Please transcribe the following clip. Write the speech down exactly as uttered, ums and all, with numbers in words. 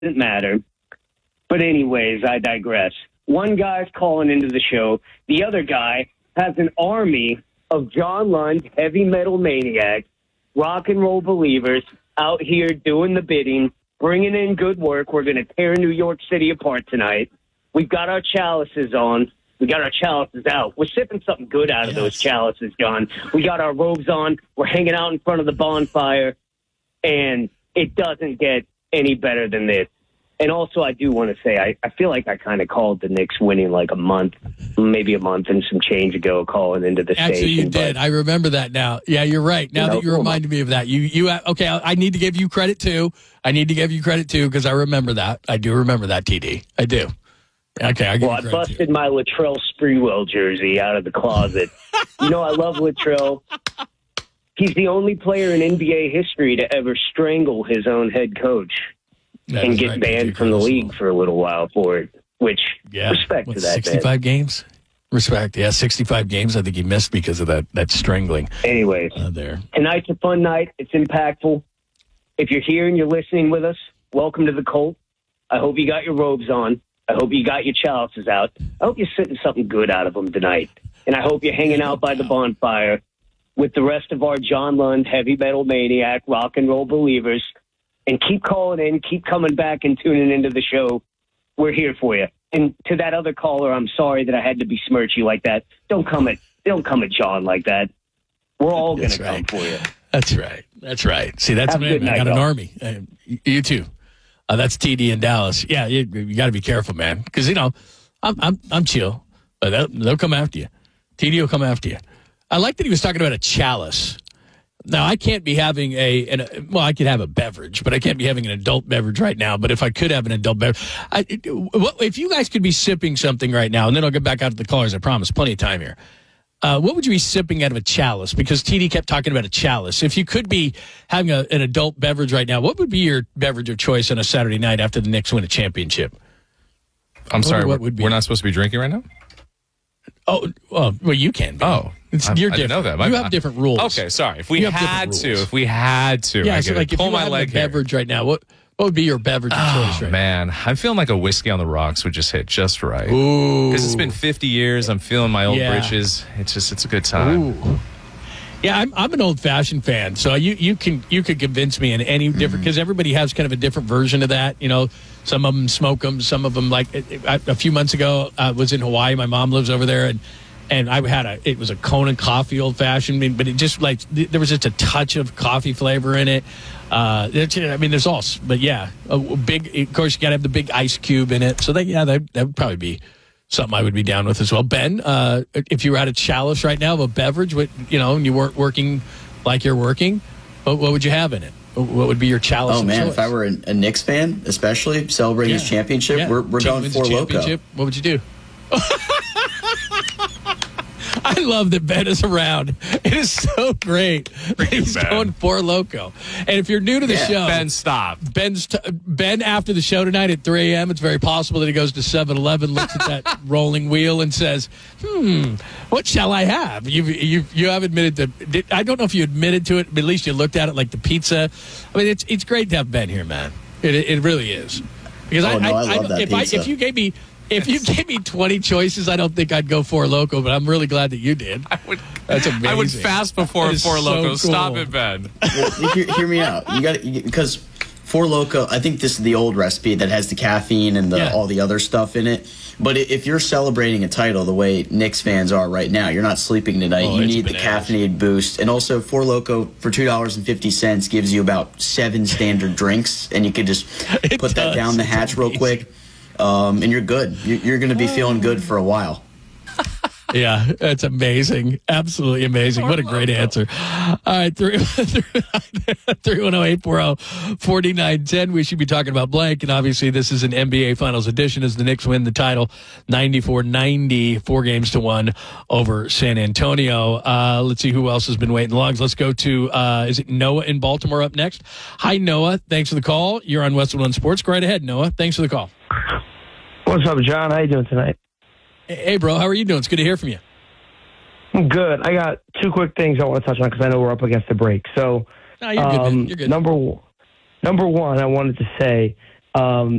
doesn't matter. But anyways, I digress. One guy's calling into the show. The other guy has an army of John Lund heavy metal maniacs, rock and roll believers out here doing the bidding, bringing in good work. We're going to tear New York City apart tonight. We've got our chalices on. We got our chalices out. We're sipping something good out of yes. those chalices, John. We got our robes on. We're hanging out in front of the bonfire. And it doesn't get any better than this. And also, I do want to say, I, I feel like I kind of called the Knicks winning like a month, maybe a month and some change ago calling into the Actually, station. Actually, you did. I remember that now. Yeah, you're right. Now you know, that you reminded me of that. You, you, okay, I, I need to give you credit, too. I need to give you credit, too, because I remember that. I do remember that, T D. I do. Okay, I give Well, you I busted too. my Latrell Sprewell jersey out of the closet. You know, I love Latrell. He's the only player in N B A history to ever strangle his own head coach. That and get right, banned from the league for a little while for it, which yeah. respect what, to that. sixty-five man. Games? Respect, yeah, sixty-five games I think he missed because of that, that strangling. Anyways, uh, there. Tonight's a fun night. It's impactful. If you're here and you're listening with us, welcome to the Colt. I hope you got your robes on. I hope you got your chalices out. I hope you're sitting something good out of them tonight. And I hope you're hanging out by the bonfire with the rest of our John Lund heavy metal maniac rock and roll believers. And keep calling in, keep coming back and tuning into the show. We're here for you. And to that other caller, I'm sorry that I had to besmirch you like that. Don't come at don't come at John like that. We're all going to right. come for you. That's right. That's right. See, that's Have man. I got night, an army. Uh, you too. Uh, that's T D in Dallas. Yeah, you, you got to be careful, man. Because you know, I'm I'm I'm chill, but they'll, they'll come after you. T D will come after you. I like that he was talking about a chalice. Now, I can't be having a, an, a, well, I could have a beverage, but I can't be having an adult beverage right now. But if I could have an adult beverage, I, if you guys could be sipping something right now, and then I'll get back out to the callers, I promise, plenty of time here. Uh, what would you be sipping out of a chalice? Because T D kept talking about a chalice. If you could be having a, an adult beverage right now, what would be your beverage of choice on a Saturday night after the Knicks win a championship? I'm sorry, what would be? We're not supposed to be drinking right now? Oh, well, well you can be. Oh. It's, I, you're I different. Know that. My, you have different rules. Okay, sorry. If we had to, if we had to, yeah. I So, like, if pull you my had leg a beverage here. right now, what what would be your beverage of oh, choice right man. now? I'm feeling like a whiskey on the rocks would just hit just right. Ooh, because it's been fifty years. I'm feeling my old yeah. britches. It's just, it's a good time. Ooh. Yeah, I'm I'm an old fashioned fan, so you you can you could convince me in any different because everybody has kind of a different version of that. You know, some of them smoke them, some of them like a, a few months ago I was in Hawaii. My mom lives over there, and. And I had a, it was a Kona coffee old fashioned, but it just like, there was just a touch of coffee flavor in it. Uh, I mean, there's all, but yeah, a big, of course, you got to have the big ice cube in it. So that, yeah, that, that would probably be something I would be down with as well. Ben, uh, if you were at a chalice right now of a beverage, what, you know, and you weren't working like you're working, what, what would you have in it? What would be your chalice? Oh, man, choice? If I were a Knicks fan, especially celebrating yeah. his championship, yeah. we're, we're going Four Loko. What would you do? I love that Ben is around. It is so great that he's Ben. going Four Loko. And if you're new to the yeah. show, Ben, stop. Ben's t- Ben after the show tonight at three a.m., it's very possible that he goes to seven eleven, looks at that rolling wheel and says, hmm, what shall I have? You you you have admitted to, I don't know if you admitted to it, but at least you looked at it like the pizza. I mean, it's it's great to have Ben here, man. It it really is. Because oh, I, no, I, I, love I that if pizza. I if you gave me If you gave me twenty choices, I don't think I'd go Four Loko, but I'm really glad that you did. I would, That's amazing. I would fast before That is Four so Loko. cool. Stop it, Ben. hear, hear me out. You got because Four Loko. I think this is the old recipe that has the caffeine and the, Yeah. all the other stuff in it. But if you're celebrating a title the way Knicks fans are right now, you're not sleeping tonight. Oh, you it's need the bananas. caffeinated boost, and also Four Loko for two dollars and fifty cents gives you about seven standard drinks, and you could just It put that does. down the It's hatch real amazing. quick. Um, and you're good. You're, you're going to be feeling good for a while. Yeah, that's amazing. Absolutely amazing. What a great answer. All right, three one zero, eight four zero, four nine one zero. We should be talking about blank, and obviously this is an N B A Finals edition as the Knicks win the title ninety-four ninety, four games to one over San Antonio. Uh, let's see who else has been waiting longs. Let's go to, uh, is it Noah in Baltimore up next? Hi, Noah. Thanks for the call. You're on Westwood One Sports. Go right ahead, Noah. Thanks for the call. What's up, John? How you doing tonight? Hey, bro. How are you doing? It's good to hear from you. I'm good. I got two quick things I want to touch on because I know we're up against the break. So, No, you're good, man. um, You're good. number number one, I wanted to say Um,